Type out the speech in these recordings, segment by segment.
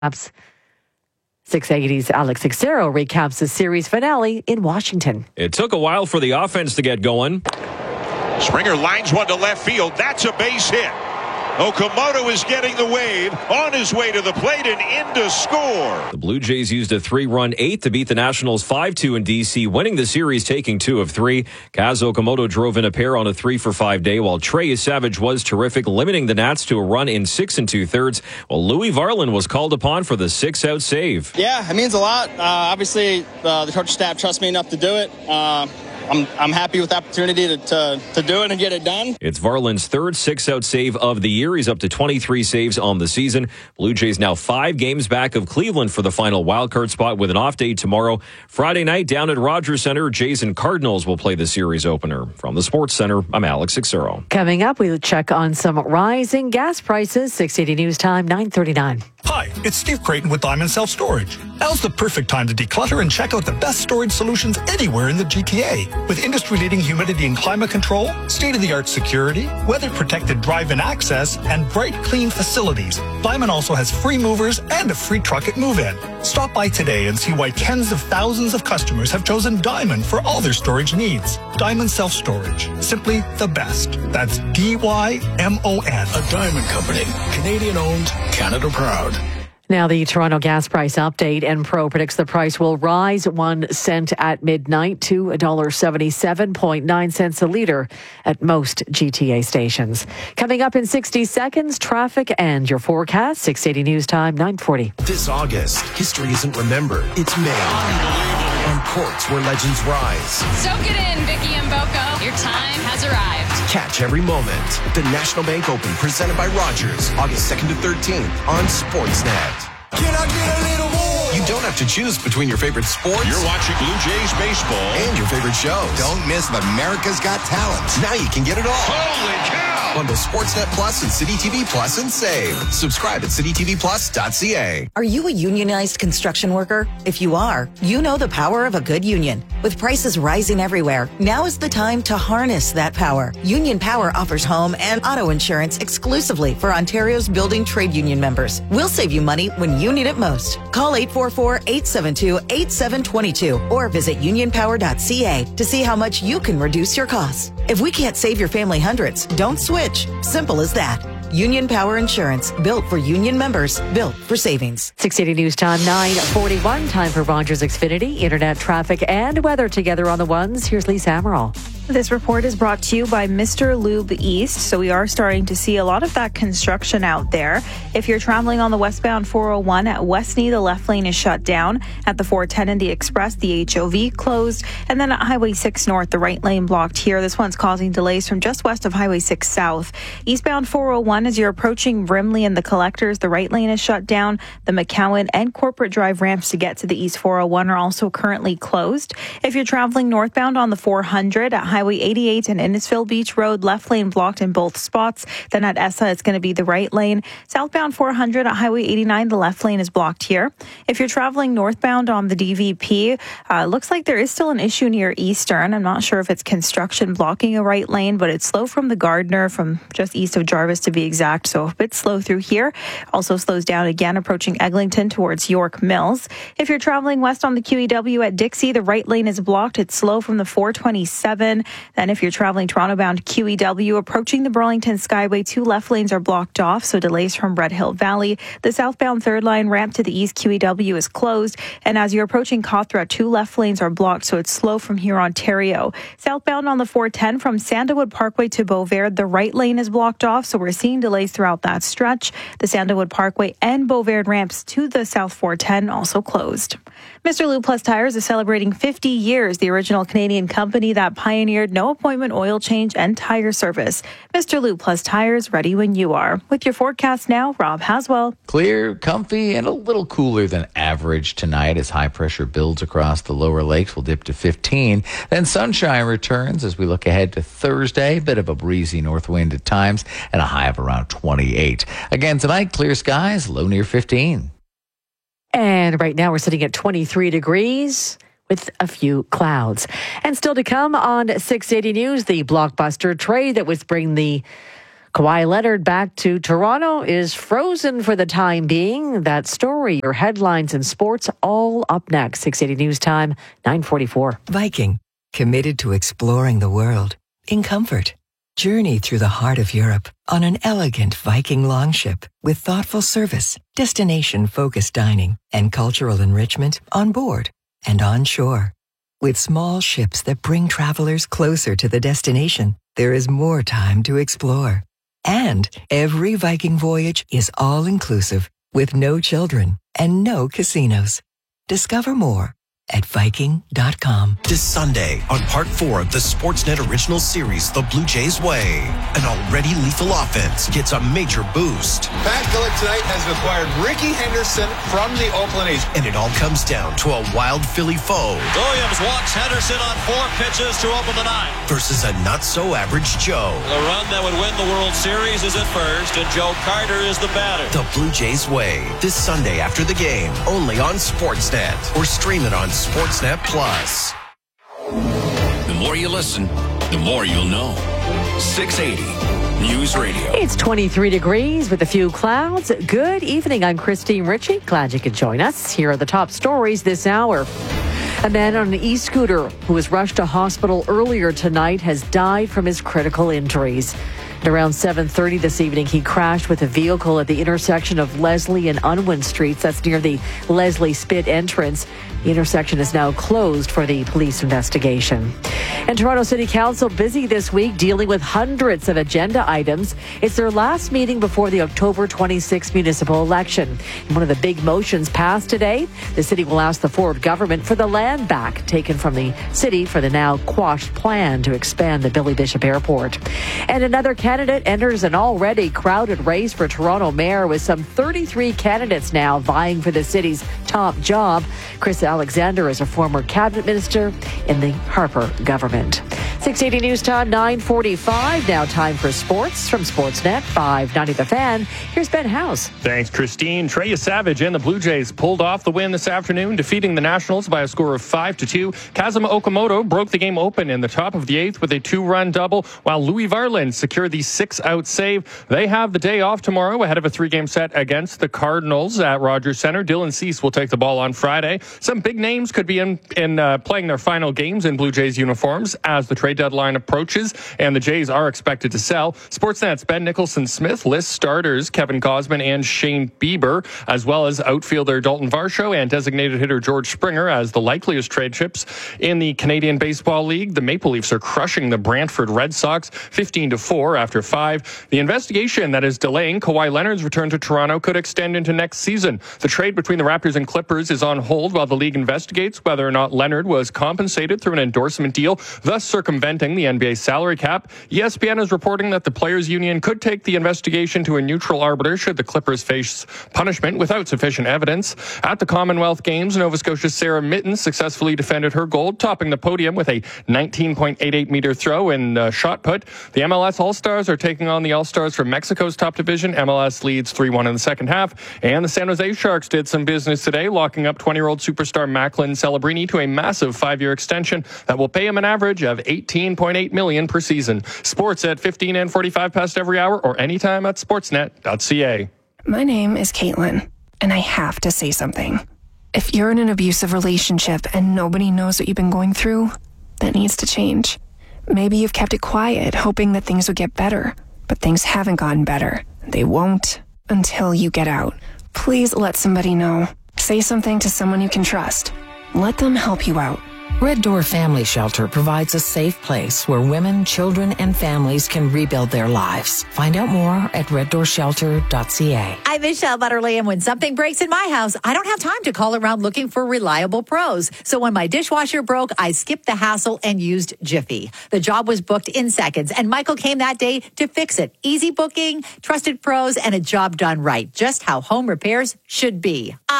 Perhaps 680's Alex Xero recaps the series finale in Washington. It took a while for the offense to get going. Springer lines one to left field. That's a base hit. Okamoto is getting the wave, on his way to the plate and in to score. The Blue Jays used a 3-run 8th to beat the Nationals 5-2 in D.C., winning the series, taking 2 of 3. Kaz Okamoto drove in a pair on a 3-for-5 day, while Trey Savage was terrific, limiting the Nats to a run in 6 2/3, while Louis Varland was called upon for the 6-out save. Yeah, it means a lot. Obviously, the coaching staff trusts me enough to do it. I'm happy with the opportunity to do it and get it done. It's Varland's third 6-out save of the year. He's up to 23 saves on the season. Blue Jays now 5 games back of Cleveland for the final wildcard spot with an off day tomorrow. Friday night down at Rogers Center, Jays and Cardinals will play the series opener. From the Sports Center, I'm Alex Xero. Coming up, we'll check on some rising gas prices. 680 News Time, 9:39. Hi, it's Steve Creighton with Diamond Self Storage. Now's the perfect time to declutter and check out the best storage solutions anywhere in the GTA. With industry-leading humidity and climate control, state-of-the-art security, weather-protected drive-in access, and bright, clean facilities, Diamond also has free movers and a free truck at move-in. Stop by today and see why tens of thousands of customers have chosen Diamond for all their storage needs. Diamond Self Storage. Simply the best. That's D-Y-M-O-N. A Diamond Company. Canadian-owned, Canada proud. Now, the Toronto gas price update. Enpro predicts the price will rise 1 cent at midnight to $1.77.9 a litre at most GTA stations. Coming up in 60 seconds, traffic and your forecast. 680 News Time, 9:40. This August, history isn't remembered, it's made. On courts where legends rise. Soak it in, Vicky and Boko. Your time has arrived. Catch every moment. The National Bank Open, presented by Rogers, August 2nd to 13th on Sportsnet. Can I get a little more? You don't have to choose between your favorite sports. You're watching Blue Jays baseball. And your favorite shows. Don't miss America's Got Talent. Now you can get it all. Holy cow! Bundle Sportsnet Plus and City TV Plus and save. Subscribe at citytvplus.ca. Are you a unionized construction worker? If you are, you know the power of a good union. With prices rising everywhere, now is the time to harness that power. Union Power offers home and auto insurance exclusively for Ontario's building trade union members. We'll save you money when you need it most. Call 844-872-8722 or visit unionpower.ca to see how much you can reduce your costs. If we can't save your family hundreds, don't switch. Simple as that. Union Power Insurance, built for union members, built for savings. 680 News Time, 9:41. Time for Rogers Xfinity, internet traffic and weather together on the ones. Here's Lisa Amaral. This report is brought to you by Mr. Lube East. So we are starting to see a lot of that construction out there. If you're traveling on the westbound 401 at Westney, the left lane is shut down. At the 410 and the Express, the HOV closed. And then at Highway 6 North, the right lane blocked here. This one's causing delays from just west of Highway 6 South. Eastbound 401, as you're approaching Brimley and the Collectors, the right lane is shut down. The McCowan and Corporate Drive ramps to get to the East 401 are also currently closed. If you're traveling northbound on the 400 at Highway 88 and Innisfil Beach Road, left lane blocked in both spots. Then at ESSA, it's going to be the right lane. Southbound 400 at Highway 89, the left lane is blocked here. If you're traveling northbound on the DVP, looks like there is still an issue near Eastern. I'm not sure if it's construction blocking a right lane, but it's slow from the Gardner, from just east of Jarvis to be exact. So a bit slow through here. Also slows down again approaching Eglinton towards York Mills. If you're traveling west on the QEW at Dixie, the right lane is blocked. It's slow from the 427. Then if you're traveling Toronto-bound QEW, approaching the Burlington Skyway, 2 left lanes are blocked off, so delays from Red Hill Valley. The southbound third line ramp to the east QEW is closed, and as you're approaching Cawthra, 2 left lanes are blocked, so it's slow from here, Ontario. Southbound on the 410 from Sandalwood Parkway to Beauvert, the right lane is blocked off, so we're seeing delays throughout that stretch. The Sandalwood Parkway and Beauvert ramps to the South 410 also closed. Mr. Lube Plus Tires is celebrating 50 years, the original Canadian company that pioneered no appointment oil change and tire service. Mr. Lube Plus Tires, ready when you are. With your forecast now, Rob Haswell. Clear, comfy, and a little cooler than average tonight as high pressure builds across the lower lakes. Will dip to 15. Then sunshine returns as we look ahead to Thursday. Bit of a breezy north wind at times and a high of around 28. Again tonight, clear skies, low near 15. And right now we're sitting at 23 degrees with a few clouds. And still to come on 680 News, the blockbuster trade that was bringing the Kawhi Leonard back to Toronto is frozen for the time being. That story, your headlines and sports, all up next. 680 News Time, 9:44. Viking, committed to exploring the world in comfort. Journey through the heart of Europe on an elegant Viking longship with thoughtful service, destination-focused dining, and cultural enrichment on board and on shore. With small ships that bring travelers closer to the destination, there is more time to explore. And every Viking voyage is all-inclusive with no children and no casinos. Discover more at Viking.com. This Sunday on Part 4 of the Sportsnet original series, The Blue Jays Way, an already lethal offense gets a major boost. Pat Gillett tonight has acquired Ricky Henderson from the Oakland A's. And it all comes down to a wild Philly foe. Williams walks Henderson on 4 pitches to open the 9th. Versus a not-so-average Joe. The run that would win the World Series is at first, and Joe Carter is the batter. The Blue Jays Way, this Sunday after the game, only on Sportsnet. Or stream it on Sportsnet Plus. The more you listen, the more you'll know. 680 News Radio. It's 23 degrees with a few clouds. Good evening. I'm Christine Ritchie. Glad you could join us. Here are the top stories this hour. A man on an e-scooter who was rushed to hospital earlier tonight has died from his critical injuries. At around 7:30 this evening, he crashed with a vehicle at the intersection of Leslie and Unwin Streets. That's near the Leslie Spit entrance. The intersection is now closed for the police investigation. And Toronto City Council busy this week dealing with hundreds of agenda items. It's their last meeting before the October 26th municipal election. And one of the big motions passed today, the city will ask the Ford government for the land back taken from the city for the now quashed plan to expand the Billy Bishop Airport. And another candidate enters an already crowded race for Toronto mayor with some 33 candidates now vying for the city's top job. Chris Alexander is a former cabinet minister in the Harper government. 680 News Time, 9:45. Now time for sports from Sportsnet 590 The Fan. Here's Ben House. Thanks, Christine. Trey Savage and the Blue Jays pulled off the win this afternoon, defeating the Nationals by a score of 5-2. Kazuma Okamoto broke the game open in the top of the 8th with a 2-run double, while Louis Varland secured the 6-out save. They have the day off tomorrow ahead of a 3-game set against the Cardinals at Rogers Center. Dylan Cease will take the ball on Friday. Some big names could be in playing their final games in Blue Jays uniforms as the trade deadline approaches, and the Jays are expected to sell. Sportsnet's Ben Nicholson-Smith lists starters Kevin Gausman and Shane Bieber, as well as outfielder Dalton Varsho and designated hitter George Springer as the likeliest trade chips. In the Canadian Baseball League, the Maple Leafs are crushing the Brantford Red Sox 15-4 after 5. The investigation that is delaying Kawhi Leonard's return to Toronto could extend into next season. The trade between the Raptors and Clippers is on hold while the league investigates whether or not Leonard was compensated through an endorsement deal, thus circumventing the NBA salary cap. ESPN is reporting that the Players Union could take the investigation to a neutral arbiter should the Clippers face punishment without sufficient evidence. At the Commonwealth Games, Nova Scotia's Sarah Mitten successfully defended her gold, topping the podium with a 19.88-meter throw in shot put. The MLS All-Stars are taking on the All-Stars from Mexico's top division. MLS leads 3-1 in the second half. And the San Jose Sharks did some business today, locking up 20-year-old superstar Macklin Celebrini to a massive 5-year extension that will pay him an average of $18.8 million per season. Sports at 15 and 45 past every hour or anytime at sportsnet.ca. My name is Caitlin, and I have to say something. If you're in an abusive relationship and nobody knows what you've been going through, that needs to change. Maybe you've kept it quiet, hoping that things would get better, but things haven't gotten better. They won't until you get out. Please let somebody know. Say something to someone you can trust. Let them help you out. Red Door Family Shelter provides a safe place where women, children, and families can rebuild their lives. Find out more at reddoorshelter.ca. I'm Michelle Butterly, and when something breaks in my house, I don't have time to call around looking for reliable pros. So when my dishwasher broke, I skipped the hassle and used Jiffy. The job was booked in seconds, and Michael came that day to fix it. Easy booking, trusted pros, and a job done right. Just how home repairs should be.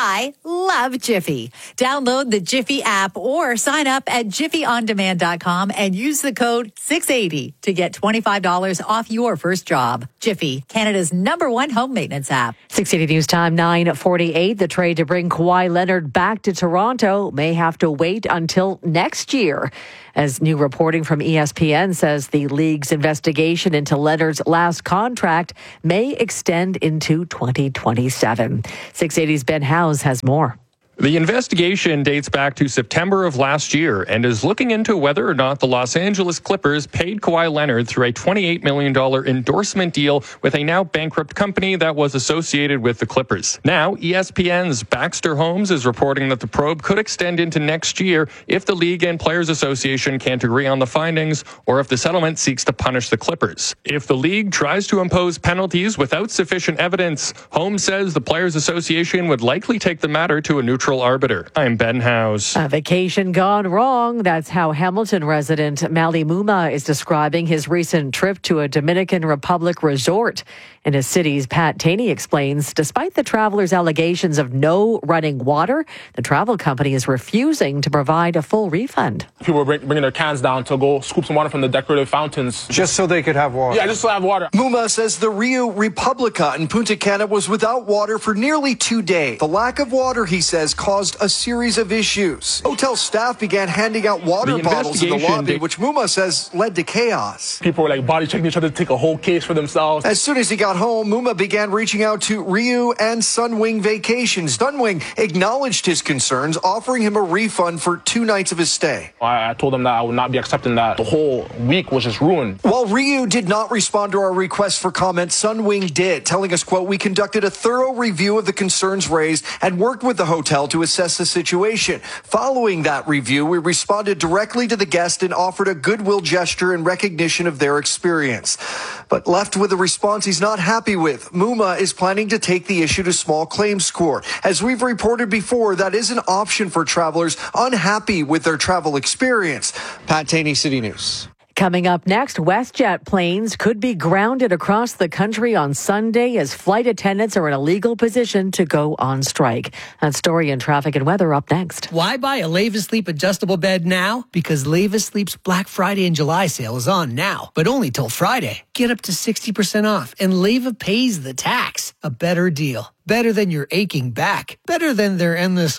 I love Jiffy. Download the Jiffy app or sign up at jiffyondemand.com and use the code 680 to get $25 off your first job. Jiffy, Canada's #1 home maintenance app. 680 News Time, 9:48. The trade to bring Kawhi Leonard back to Toronto may have to wait until next year. As new reporting from ESPN says, the league's investigation into Leonard's last contract may extend into 2027. 680's Ben Howes has more. The investigation dates back to September of last year and is looking into whether or not the Los Angeles Clippers paid Kawhi Leonard through a $28 million endorsement deal with a now bankrupt company that was associated with the Clippers. Now, ESPN's Baxter Holmes is reporting that the probe could extend into next year if the League and Players Association can't agree on the findings or if the settlement seeks to punish the Clippers. If the League tries to impose penalties without sufficient evidence, Holmes says the Players Association would likely take the matter to a neutral arbiter. I'm Ben Howes. A vacation gone wrong. That's how Hamilton resident Mali Muma is describing his recent trip to a Dominican Republic resort. In his city's Pat Taney explains, despite the traveler's allegations of no running water, the travel company is refusing to provide a full refund. People were bringing their cans down to go scoop some water from the decorative fountains. Just so they could have water? Yeah, just to have water. Muma says the Rio Republica in Punta Cana was without water for nearly 2 days. The lack of water, he says, caused a series of issues. Hotel staff began handing out water bottles in the lobby, which Muma says led to chaos. People were like body checking each other to take a whole case for themselves. As soon as he got home, Muma began reaching out to Rio and Sunwing Vacations. Sunwing acknowledged his concerns, offering him a refund for 2 nights of his stay. I told him that I would not be accepting that. The whole week was just ruined. While Rio did not respond to our request for comment, Sunwing did, telling us, quote, "We conducted a thorough review of the concerns raised and worked with the hotel to assess the situation. Following that review, we responded directly to the guest and offered a goodwill gesture in recognition of their experience." But left with a response he's not happy with, Muma is planning to take the issue to small claims court. As we've reported before, that is an option for travelers unhappy with their travel experience. Pat Taney, City News. Coming up next, WestJet planes could be grounded across the country on Sunday as flight attendants are in a legal position to go on strike. That story and traffic and weather up next. Why buy a Leva Sleep adjustable bed now? Because Leva Sleep's Black Friday and July sale is on now, but only till Friday. Get up to 60% off, and Leva pays the tax. A better deal. Better than your aching back. Better than their endless...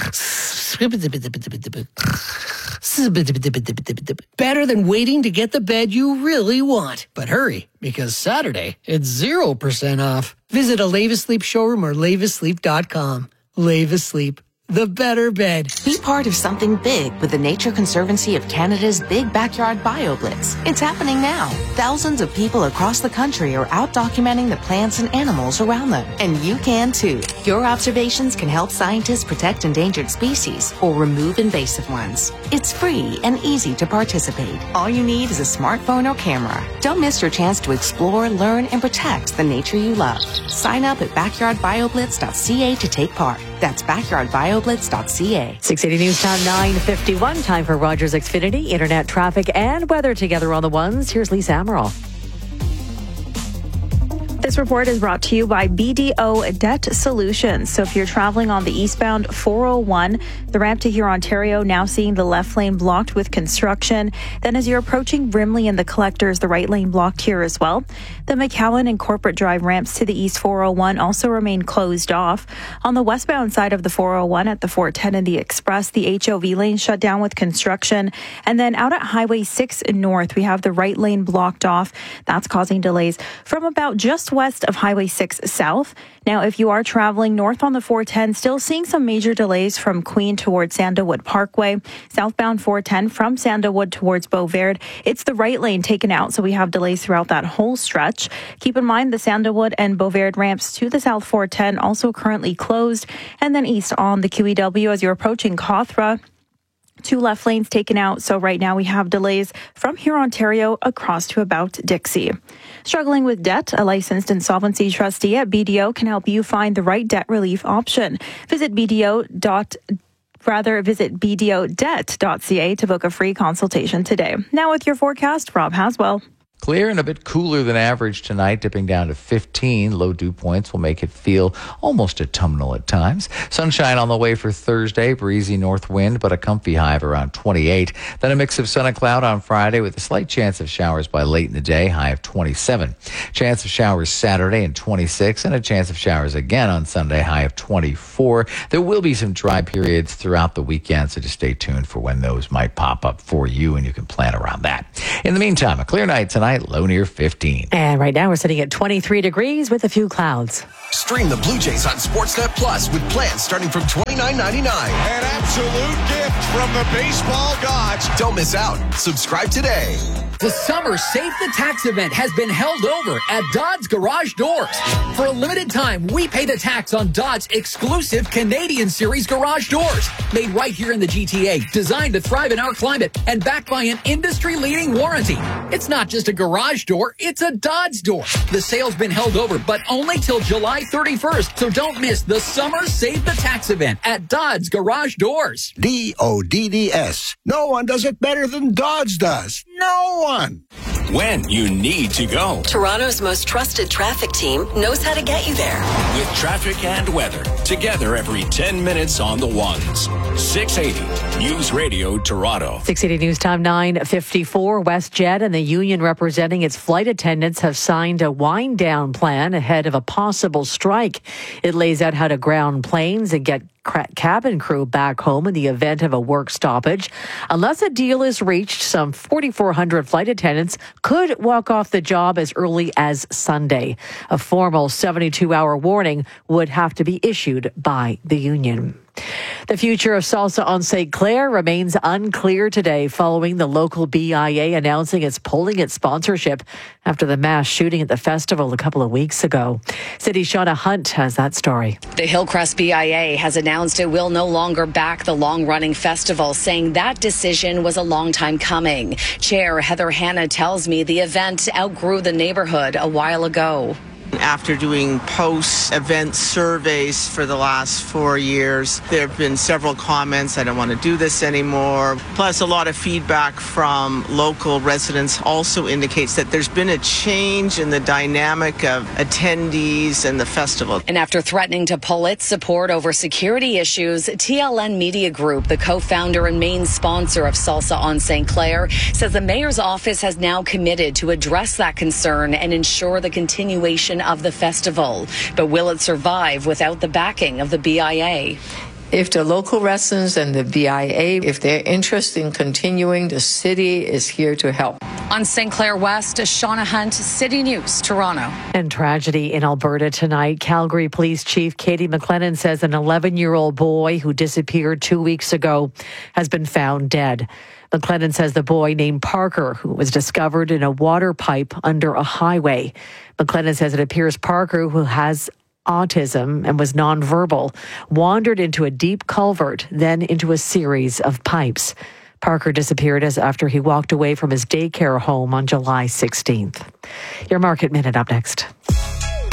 Better than waiting to get the bed you really want. But hurry, because Saturday, it's 0% off. Visit a Leva Sleep showroom or levasleep.com. Leva Sleep. The better bed. Be part of something big with the Nature Conservancy of Canada's Big Backyard BioBlitz. It's happening now. Thousands of people across the country are out documenting the plants and animals around them. And you can too. Your observations can help scientists protect endangered species or remove invasive ones. It's free and easy to participate. All you need is a smartphone or camera. Don't miss your chance to explore, learn, and protect the nature you love. Sign up at backyardbioblitz.ca to take part. That's backyardbioblitz.ca. 680 News Time, 9:51. Time for Rogers Xfinity, internet traffic and weather together on the ones. Here's Lisa Amaral. This report is brought to you by BDO Debt Solutions. So if you're traveling on the eastbound 401, the ramp to here, Ontario, now seeing the left lane blocked with construction. Then as you're approaching Brimley and the Collectors, the right lane blocked here as well. The McCowan and Corporate Drive ramps to the east 401 also remain closed off. On the westbound side of the 401 at the 410 and the Express, the HOV lane shut down with construction. And then out at Highway 6 North, we have the right lane blocked off. That's causing delays from about just west of Highway 6 South. Now, if you are traveling north on the 410, still seeing some major delays from Queen towards Sandalwood Parkway. Southbound 410 from Sandalwood towards Beauverde, it's the right lane taken out, so we have delays throughout that whole stretch. Keep in mind the Sandalwood and Beauverde ramps to the South 410 also currently closed. And then east on the QEW as you're approaching Cawthra, 2 left lanes taken out, so right now we have delays from here, Ontario, across to about Dixie. Struggling with debt, a licensed insolvency trustee at BDO can help you find the right debt relief option. Visit BDOdebt.ca to book a free consultation today. Now with your forecast, Rob Haswell. Clear and a bit cooler than average tonight, dipping down to 15. Low dew points will make it feel almost autumnal at times. Sunshine on the way for Thursday, breezy north wind, but a comfy high of around 28. Then a mix of sun and cloud on Friday with a slight chance of showers by late in the day, high of 27. Chance of showers Saturday and 26, and a chance of showers again on Sunday, high of 24. There will be some dry periods throughout the weekend, so just stay tuned for when those might pop up for you, and you can plan around that. In the meantime, a clear night tonight, low near 15. And right now we're sitting at 23 degrees with a few clouds. Stream the Blue Jays on Sportsnet Plus with plans starting from $29.99. An absolute gift from the baseball gods. Don't miss out. Subscribe today. The Summer Save the Tax event has been held over at Dodd's Garage Doors. For a limited time, we pay the tax on Dodd's exclusive Canadian Series garage doors. Made right here in the GTA, designed to thrive in our climate, and backed by an industry-leading warranty. It's not just a garage door, it's a Dodd's door. The sale's been held over, but only till July 31st, so don't miss the Summer Save the Tax event at Dodd's Garage Doors. DODDS. No one does it better than Dodd's does. No one. When you need to go. Toronto's most trusted traffic team knows how to get you there. With traffic and weather, together every 10 minutes on the ones. 680 News Radio Toronto. 680 News Time 9:54. WestJet and the union representing its flight attendants have signed a wind-down plan ahead of a possible strike. It lays out how to ground planes and get cabin crew back home in the event of a work stoppage. Unless a deal is reached, some 4,400 flight attendants could walk off the job as early as Sunday. A formal 72-hour warning would have to be issued by the union. The future of salsa on St. Clair remains unclear today following the local BIA announcing it's pulling its sponsorship after the mass shooting at the festival a couple of weeks ago. City's Shauna Hunt has that story. The Hillcrest BIA has announced it will no longer back the long-running festival, saying that decision was a long time coming. Chair Heather Hanna tells me the event outgrew the neighborhood a while ago. After doing post-event surveys for the last 4 years, there have been several comments, I don't want to do this anymore. Plus, a lot of feedback from local residents also indicates that there's been a change in the dynamic of attendees and the festival. And after threatening to pull its support over security issues, TLN Media Group, the co-founder and main sponsor of Salsa on St. Clair, says the mayor's office has now committed to address that concern and ensure the continuation of the festival. But will it survive without the backing of the BIA? If the local residents and the BIA, if they're interested in continuing, the city is here to help. On St. Clair West, Shauna Hunt, City News, Toronto. And tragedy in Alberta tonight. Calgary Police Chief Katie McLennan says an 11-year-old boy who disappeared 2 weeks ago has been found dead. McLennan says the boy named Parker, who was discovered in a water pipe under a highway. McLennan says it appears Parker, who has autism and was nonverbal, wandered into a deep culvert, then into a series of pipes. Parker disappeared after he walked away from his daycare home on July 16th. Your Market Minute up next.